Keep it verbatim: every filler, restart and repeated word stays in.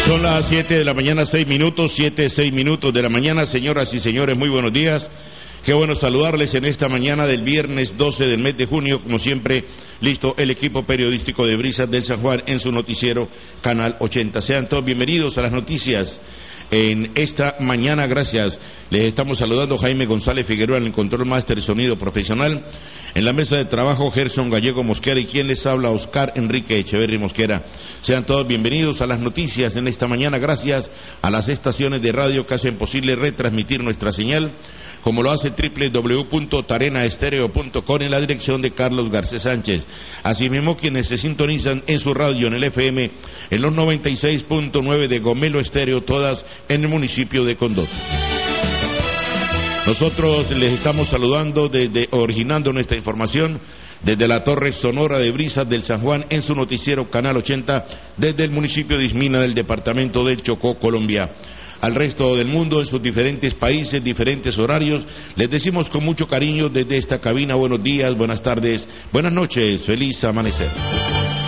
Son las siete de la mañana, seis minutos, siete, seis minutos de la mañana. Señoras y señores, muy buenos días. Qué bueno saludarles en esta mañana del viernes doce del mes de junio. Como siempre, listo el equipo periodístico de Brisas del San Juan en su noticiero Canal ochenta. Sean todos bienvenidos a las noticias en esta mañana. Gracias. Les estamos saludando Jaime González Figueroa en el control máster sonido profesional. En la mesa de trabajo, Gerson Gallego Mosquera, y quien les habla, Oscar Enrique Echeverri Mosquera. Sean todos bienvenidos a las noticias en esta mañana, gracias a las estaciones de radio que hacen posible retransmitir nuestra señal, como lo hace doble u doble u doble u punto tarena estéreo punto com en la dirección de Carlos Garcés Sánchez. Asimismo, quienes se sintonizan en su radio en el F M, en los noventa y seis punto nueve de Gomelo Estéreo, todas en el municipio de Condotte. Nosotros les estamos saludando desde, originando nuestra información desde la Torre Sonora de Brisas del San Juan en su noticiero Canal ochenta, desde el municipio de Ismina del departamento del Chocó, Colombia. Al resto del mundo, en sus diferentes países, diferentes horarios, les decimos con mucho cariño desde esta cabina: buenos días, buenas tardes, buenas noches, feliz amanecer.